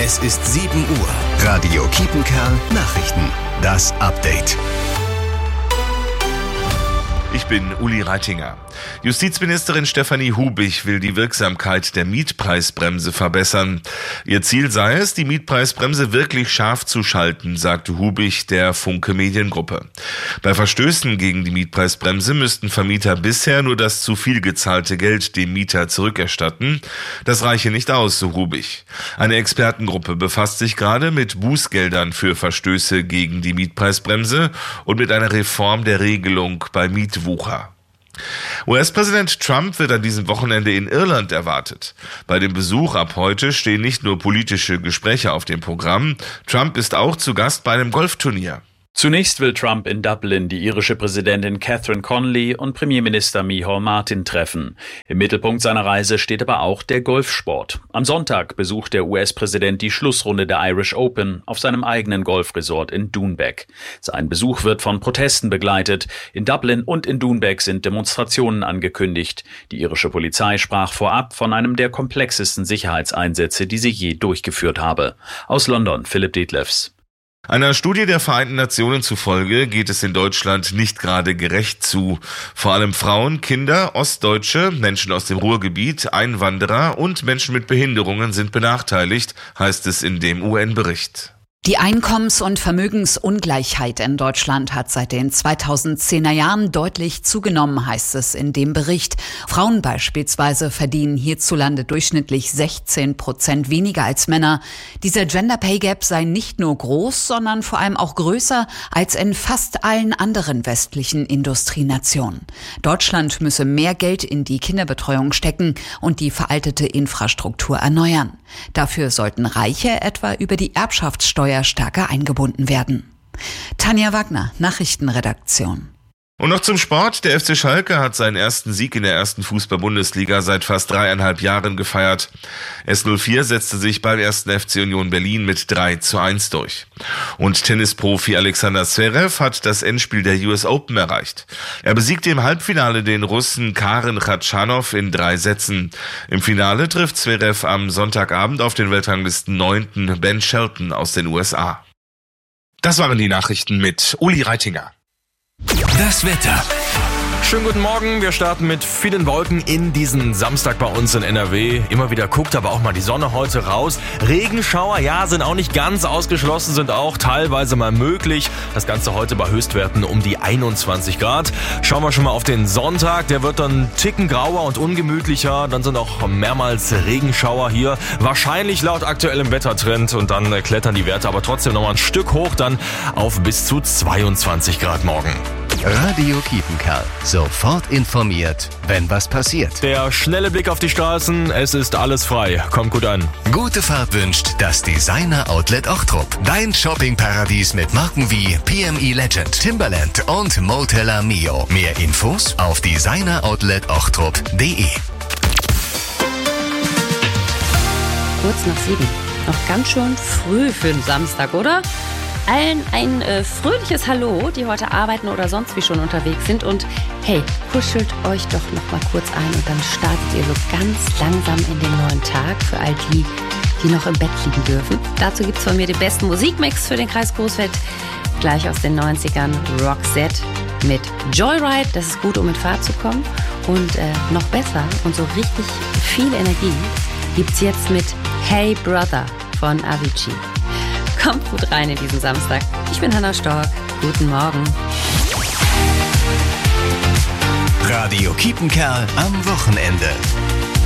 Es ist 7 Uhr. Radio Kiepenkerl Nachrichten. Das Update. Ich bin Uli Reitinger. Justizministerin Stefanie Hubich will die Wirksamkeit der Mietpreisbremse verbessern. Ihr Ziel sei es, die Mietpreisbremse wirklich scharf zu schalten, sagte Hubich der Funke Mediengruppe. Bei Verstößen gegen die Mietpreisbremse müssten Vermieter bisher nur das zu viel gezahlte Geld dem Mieter zurückerstatten. Das reiche nicht aus, so Hubich. Eine Expertengruppe befasst sich gerade mit Bußgeldern für Verstöße gegen die Mietpreisbremse und mit einer Reform der Regelung bei Mietwucher. US-Präsident Trump wird an diesem Wochenende in Irland erwartet. Bei dem Besuch ab heute stehen nicht nur politische Gespräche auf dem Programm. Trump ist auch zu Gast bei einem Golfturnier. Zunächst will Trump in Dublin die irische Präsidentin Catherine Connolly und Premierminister Micheál Martin treffen. Im Mittelpunkt seiner Reise steht aber auch der Golfsport. Am Sonntag besucht der US-Präsident die Schlussrunde der Irish Open auf seinem eigenen Golfresort in Doonbeg. Sein Besuch wird von Protesten begleitet. In Dublin und in Doonbeg sind Demonstrationen angekündigt. Die irische Polizei sprach vorab von einem der komplexesten Sicherheitseinsätze, die sie je durchgeführt habe. Aus London, Philipp Detlefs. Einer Studie der Vereinten Nationen zufolge geht es in Deutschland nicht gerade gerecht zu. Vor allem Frauen, Kinder, Ostdeutsche, Menschen aus dem Ruhrgebiet, Einwanderer und Menschen mit Behinderungen sind benachteiligt, heißt es in dem UN-Bericht. Die Einkommens- und Vermögensungleichheit in Deutschland hat seit den 2010er Jahren deutlich zugenommen, heißt es in dem Bericht. Frauen beispielsweise verdienen hierzulande durchschnittlich 16% weniger als Männer. Dieser Gender Pay Gap sei nicht nur groß, sondern vor allem auch größer als in fast allen anderen westlichen Industrienationen. Deutschland müsse mehr Geld in die Kinderbetreuung stecken und die veraltete Infrastruktur erneuern. Dafür sollten Reiche etwa über die Erbschaftssteuer stärker eingebunden werden. Tanja Wagner, Nachrichtenredaktion. Und noch zum Sport. Der FC Schalke hat seinen ersten Sieg in der ersten Fußball-Bundesliga seit fast 3,5 Jahren gefeiert. S04 setzte sich beim ersten FC Union Berlin mit 3:1 durch. Und Tennisprofi Alexander Zverev hat das Endspiel der US Open erreicht. Er besiegte im Halbfinale den Russen Karen Khachanov in 3 Sätzen. Im Finale trifft Zverev am Sonntagabend auf den Weltranglisten 9. Ben Shelton aus den USA. Das waren die Nachrichten mit Uli Reitinger. Das Wetter. Schönen guten Morgen, wir starten mit vielen Wolken in diesen Samstag bei uns in NRW. Immer wieder guckt aber auch mal die Sonne heute raus. Regenschauer, ja, sind auch nicht ganz ausgeschlossen, sind auch teilweise mal möglich. Das Ganze heute bei Höchstwerten um die 21 Grad. Schauen wir schon mal auf den Sonntag, der wird dann einen Ticken grauer und ungemütlicher. Dann sind auch mehrmals Regenschauer hier. Wahrscheinlich laut aktuellem Wettertrend und dann klettern die Werte aber trotzdem nochmal ein Stück hoch, dann auf bis zu 22 Grad morgen. Radio Kiepenkerl. Sofort informiert, wenn was passiert. Der schnelle Blick auf die Straßen, es ist alles frei. Kommt gut an. Gute Fahrt wünscht das Designer Outlet Ochtrup. Dein Shoppingparadies mit Marken wie PME Legend, Timberland und Motella Mio. Mehr Infos auf designeroutletochtrup.de. Kurz nach 7. Noch ganz schön früh für den Samstag, oder? Allen ein fröhliches Hallo, die heute arbeiten oder sonst wie schon unterwegs sind. Und hey, kuschelt euch doch noch mal kurz ein und dann startet ihr so ganz langsam in den neuen Tag für all die, die noch im Bett liegen dürfen. Dazu gibt's von mir den besten Musikmix für den Kreis Coesfeld. Gleich aus den 90ern Roxette mit Joyride. Das ist gut, um in Fahrt zu kommen. Und noch besser und so richtig viel Energie gibt's jetzt mit Hey Brother von Avicii. Kommt gut rein in diesen Samstag. Ich bin Hannah Stork. Guten Morgen. Radio Kiepenkerl am Wochenende.